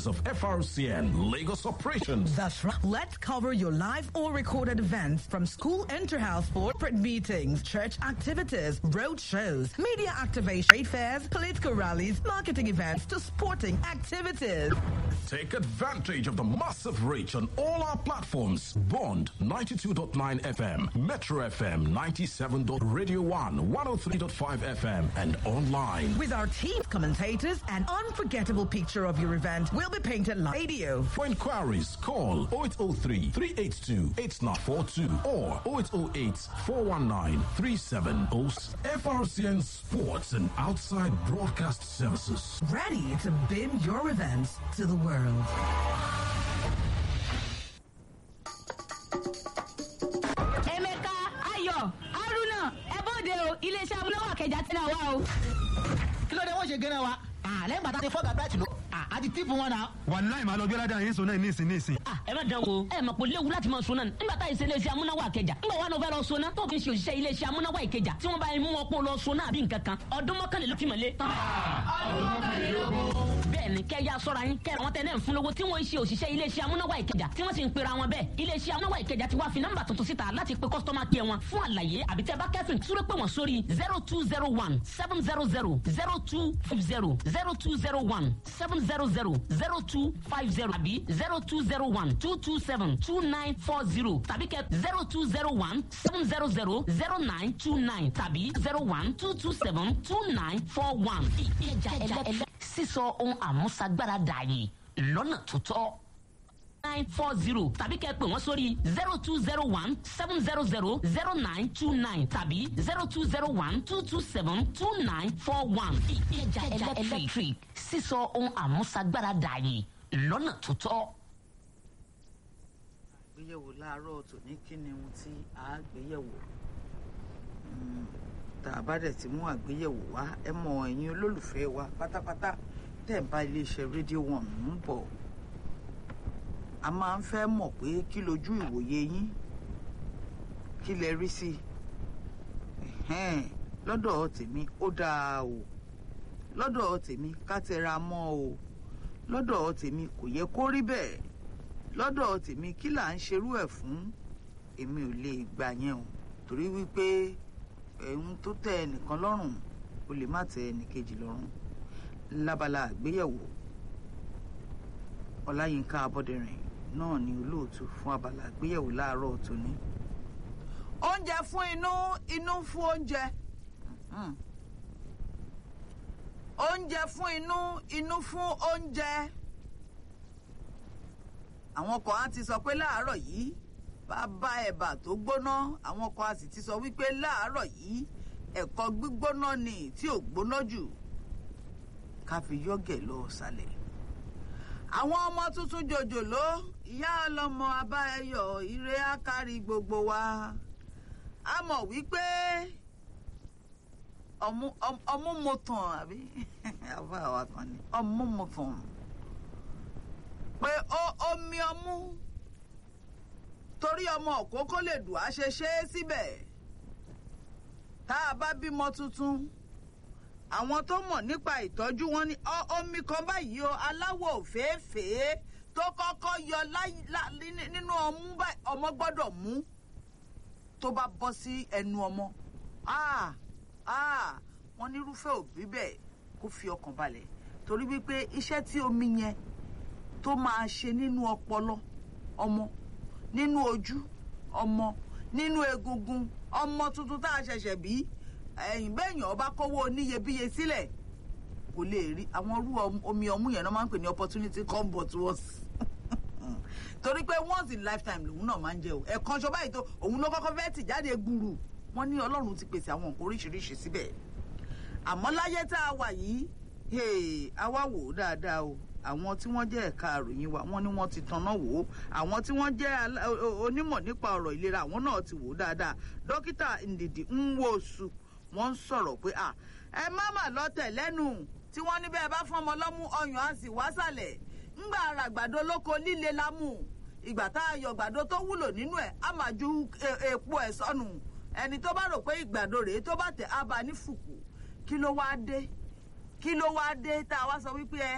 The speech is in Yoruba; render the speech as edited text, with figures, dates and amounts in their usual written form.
offices of FRCN Lagos operations. That's right. Let's cover your live or recorded events from school inter-house corporate meetings, church activities, road shows, media activation, trade fairs, political rallies, marketing events to sporting activities. Take advantage of the massive reach on all our platforms. Bond 92.9 FM, Metro FM 97. Radio 1 103.5 FM and online. With our team of commentators, an unforgettable picture of your event will be painted live radio. For inquiries, call 0803 382 8942 or 0808 419 3706. FRCN Sports and Outside Broadcast Services. Ready to beam your events to the world. Emeka, Ayo, Haruna, Ebode, iléeṣẹ́ amúnáwá Ìkẹjà tí náà wá o. Kí ló dé wọ́n ṣe gẹ́nà wa? Lẹ́yìn bàtà ti fọ́gà bẹ́ẹ̀ tì ló. Àti tíìpù wọn náà. Wàláì máa lọ bí ọlọ́dà yín sọ náà nísìn. Ẹ má dán o. Ẹ mọ̀ pé léwu láti máa sọ náà. Nígbà tá ìṣe iléeṣẹ́ amúnáwá Ìkẹjà. Nígbà wà ló fẹ́ lọ sọ náà. Tó fi ṣe òṣìṣẹ́ iléeṣẹ́ amúnáwá Ìkẹjà. Tí wọ́n bá mú ọpọ́ lọ sọ náà bí nǹkan kan. Ọdún mọ́kànlélógún mọ̀lé. Ọdún mọ́kànlélógún. Bẹ́ẹ̀ni kẹ́ ya sọ́ra yín kẹ́ àwọn tẹ́lẹ̀ ń fún lówó tí wọ́n ṣe òṣìṣẹ́ iléeṣẹ́ amúnáwá Ìkẹjà tí wọ́n sì ń pera wọn bẹ́ẹ̀. Iléeṣẹ́ amúnáwá Ìkẹjà ti wá fi nọ́mbà tuntun síta láti pe kọ́sítọ́mà kí wọn fún àlàyé àbí tẹ́ bá kẹ́sìn súré pé wọ́n sórí 0201 700 0250 0201 700 0250 àbí 0201 227 2940 tàbí kẹ́ 0201 700 0929 tàbí 01 227 2941. Ìkẹjà ẹlẹ́ẹ̀lẹ́ sísọ ohun àmúṣagbára dààyè lọ́nà tó tọ́. 940 tàbí kẹ́ pè wọ́n sórí 0201 700 0929 tàbí 0201 227 2941. Ìkẹjà electric sísọ ohun àmúṣagbára dààyè lọ́nà tó tọ́. Àgbéyẹ̀wò láàárọ̀ tòní kí ni ohun tí a gbéyẹ̀wò tá a bá dẹ̀ ti mú àgbéyẹ̀wò wá ẹ mọ̀ ẹ̀yin olólùfẹ́ wa pátápátá tẹ̀ ń bá iléeṣẹ́ rédíò wọn ń bọ̀ a máa ń fẹ́ mọ̀ pé kí lójú ìwòye yín kí lẹ rí sí lọ́dọ̀ tèmi ó dáa o lọ́dọ̀ tèmi ká tẹra mọ́ o lọ́dọ̀ tèmi kò yẹ kó rí bẹ́ẹ̀ lọ́dọ̀ tèmi kí là ń ṣerú ẹ̀ fún èmi ò lè gbà yẹn o torí wípé ẹ̀hún tó tẹ́ ẹnìkan lọ́rùn ó lè má tẹ́ ẹnìkejì lọ́rùn lábala àgbéyẹ̀wò Ọláyínká Abọ́dẹrìn náà ni olóòtú fún abala àgbéyẹ̀wò láàárọ̀ tòní. Oúnjẹ fún inú, inú fún oúnjẹ. Oúnjẹ fún inú, inú fún oúnjẹ. Àwọn kan á ti sọ pé láàárọ̀ yìí bàbá ẹ̀bà tó gbóná, àwọn kan á sì ti sọ wípé láàárọ̀ yìí ẹ̀kọ gbígbóná ni tí ò gbóná jù ká fi yọ́gẹ̀ lọ sálẹ̀. Àwọn ọmọ tuntun jòjòló ìyá ọlọ́mọ abáyọ ire ákárí gbogbo wa a mọ̀ wípé ọmú mo tàn àbí àbá àwa kan ni ọmú mo tàn pé omi ọmú torí ọmọ òkókó lè dùn á ṣe ṣe é síbẹ̀ tá a bá bímọ tuntun àwọn tó mọ̀ nípa ìtọ́jú wọn ní omi kan báyìí o aláwọ̀ òféèfèé tó kọ́kọ́ yọ nínú ọmú báyìí ọmọ gbọ́dọ̀ mú tó bá bọ́ sí ẹnu ọmọ wọ́n nírúfẹ́ òbí bẹ́ẹ̀ kó fi ọkàn balẹ̀ torí wípé iṣẹ́ tí omi yẹn tó máa ṣe nínú ọpọlọ ọmọ nínú ojú ọmọ nínú egungun ọmọ tuntun tá a ṣẹ̀ṣẹ̀ bí ẹ̀yìn bẹ́ẹ̀yàn ọba kówó oníyebíye sílẹ̀ kò lè rí àwọn irú omi ọmú yẹn náà máa ń pè ní opportunity come but once torí pé once in lifetime lòun náà máa ń jẹ o ẹ̀kan ṣọba ètò òun ló kọ́kọ́ fẹ́ẹ́ tì jáde gbùrù wọ́n ní Ọlọ́run ti pèsè àwọn nǹkan oríṣiríṣi síbẹ̀ àmọ́ láyé tá a wà yìí àwa wò ó dáadáa o àwọn tí wọ́n jẹ́ ẹ̀ka àròyìn wa wọ́n ní wọ́n ti tanná wò ó àwọn tí wọ́n jẹ́ onímọ̀ nípa ọ̀rọ̀ ìlera àwọn náà ti wò ó dáadáa dókítà Ndidi Nwosu wọ́n ń sọ̀rọ̀ pé ẹ má mà lọ́tẹ̀ lẹ́nu tí wọ́n ní bẹ́ẹ̀ bá fọ́mọ lọ́mú ọyàn á sì wá sàlẹ̀ ńgbà ara àgbàdo lóko líle lámù ìgbà tá a yọ àgbàdo tó wúlò nínú ẹ̀ á máa ju epo ẹ̀ sọnù ẹni tó bá rò pé ìgbàdo rèé tó bá tẹ̀ á bá ní fùkù kí ló wá dé tá a wá sọ wípé